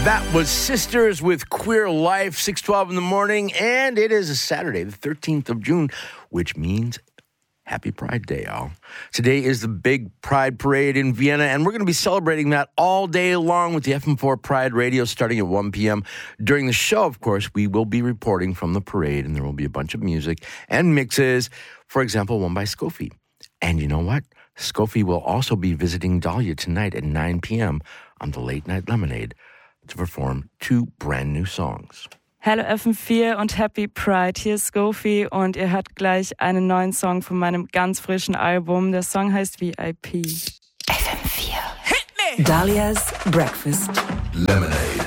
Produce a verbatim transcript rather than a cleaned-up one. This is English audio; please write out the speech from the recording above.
That was Sisters with Queer Life, six twelve in the morning, and it is a Saturday, the thirteenth of June, which means Happy Pride Day, y'all. Today is the big Pride Parade in Vienna, and we're going to be celebrating that all day long with the F M four Pride Radio starting at one p.m. During the show, of course, we will be reporting from the parade, and there will be a bunch of music and mixes, for example, one by Skofi. And you know what? Skofi will also be visiting Dahlia tonight at nine p.m. on the Late Night Lemonade to perform two brand new songs. Hallo F M vier und Happy Pride, hier ist Skofi und ihr hört gleich einen neuen Song von meinem ganz frischen Album. Der Song heißt V I P. F M vier. Hit me! Dahlia's Breakfast Lemonade.